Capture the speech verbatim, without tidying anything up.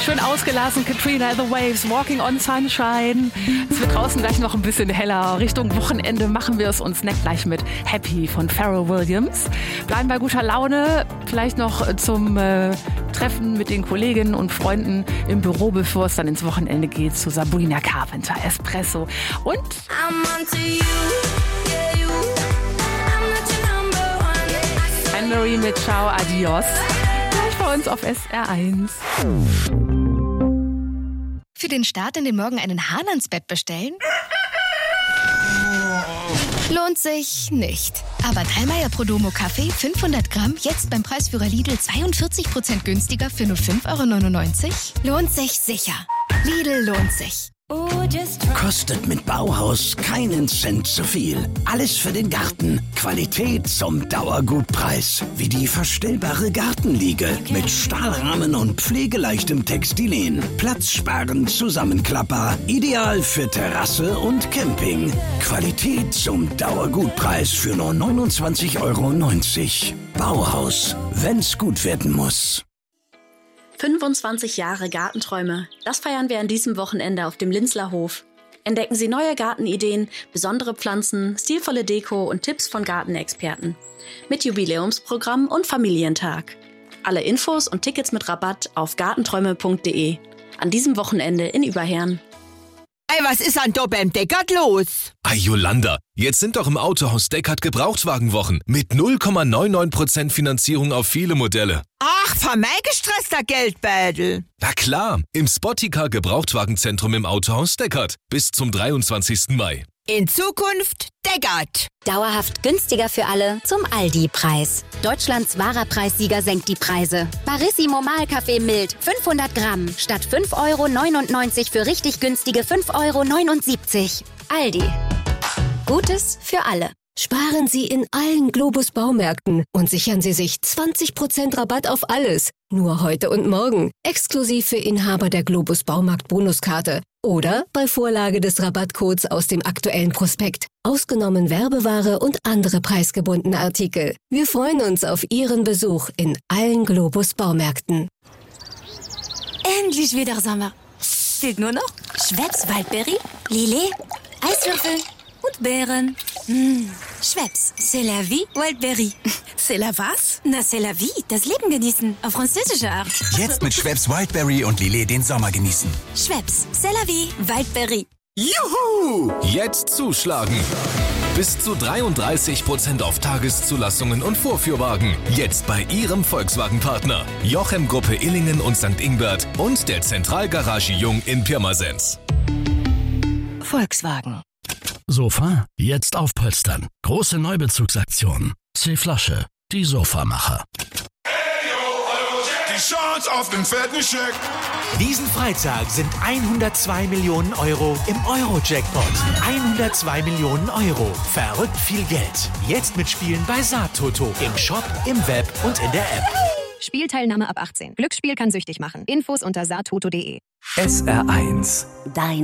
Schön ausgelassen, Katrina and the Waves, Walking on Sunshine. Es wird draußen gleich noch ein bisschen heller. Richtung Wochenende machen wir es uns nett gleich mit Happy von Pharrell Williams. Bleiben bei guter Laune, vielleicht noch zum äh, Treffen mit den Kolleginnen und Freunden im Büro, bevor es dann ins Wochenende geht, zu Sabrina Carpenter, Espresso und Anne-Marie mit Ciao, Adios. Gleich bei uns auf S R eins. Für den Start in den Morgen einen Hahn ans Bett bestellen? Lohnt sich nicht. Aber Dallmayr Prodomo Kaffee fünfhundert Gramm jetzt beim Preisführer Lidl zweiundvierzig Prozent günstiger für nur fünf Euro neunundneunzig? Lohnt sich sicher. Lidl lohnt sich. Kostet mit Bauhaus keinen Cent zu viel. Alles für den Garten. Qualität zum Dauergutpreis. Wie die verstellbare Gartenliege mit Stahlrahmen und pflegeleichtem Textilien. Platzsparend, zusammenklappbar. Ideal für Terrasse und Camping. Qualität zum Dauergutpreis für nur neunundzwanzig Euro neunzig. Bauhaus, wenn's gut werden muss. fünfundzwanzig Jahre Gartenträume. Das feiern wir an diesem Wochenende auf dem Linzler Hof. Entdecken Sie neue Gartenideen, besondere Pflanzen, stilvolle Deko und Tipps von Gartenexperten. Mit Jubiläumsprogramm und Familientag. Alle Infos und Tickets mit Rabatt auf gartenträume punkt de. An diesem Wochenende in Überherrn. Ey, was ist an da beim Deckard los? Ei, Jolanda, jetzt sind doch im Autohaus Deckard Gebrauchtwagenwochen mit null Komma neunundneunzig Prozent Finanzierung auf viele Modelle. Ach, für mein gestresster Geldbeutel. Na klar, im Spotticar Gebrauchtwagenzentrum im Autohaus Deckard bis zum dreiundzwanzigsten Mai. In Zukunft Deckard. Dauerhaft günstiger für alle zum Aldi-Preis. Deutschlands wahrer Preissieger senkt die Preise. Barissimo Mahlkaffee mild fünfhundert Gramm statt fünf Euro neunundneunzig für richtig günstige fünf Euro neunundsiebzig. Aldi. Gutes für alle. Sparen Sie in allen Globus Baumärkten und sichern Sie sich zwanzig Prozent Rabatt auf alles. Nur heute und morgen. Exklusiv für Inhaber der Globus Baumarkt Bonuskarte. Oder bei Vorlage des Rabattcodes aus dem aktuellen Prospekt. Ausgenommen Werbeware und andere preisgebundene Artikel. Wir freuen uns auf Ihren Besuch in allen Globus Baumärkten. Endlich wieder Sommer. Fehlt nur noch Schweppes Waldbeere, Lillet, Eiswürfel und Beeren. Mmh. Schweppes, c'est la vie, Wildberry. C'est la was? Na, c'est la vie, das Leben genießen, auf französische Art. Jetzt mit Schweppes Wildberry und Lillet den Sommer genießen. Schweppes, c'est la vie, Wildberry. Juhu! Jetzt zuschlagen. Bis zu dreiunddreißig Prozent auf Tageszulassungen und Vorführwagen. Jetzt bei Ihrem Volkswagen-Partner. Jochem Gruppe Illingen und Sankt Ingbert und der Zentralgarage Jung in Pirmasens. Volkswagen. Sofa jetzt aufpolstern. Große Neubezugsaktion. C-Flasche, die Sofamacher. Die Chance auf den fetten Scheck. Diesen Freitag sind hundertzwei Millionen Euro im Euro-Jackpot. hundertzwei Millionen Euro. Verrückt viel Geld. Jetzt mitspielen bei Saattoto. Im Shop, im Web und in der App. Spielteilnahme ab achtzehn. Glücksspiel kann süchtig machen. Infos unter saattoto punkt de. S R eins. Dein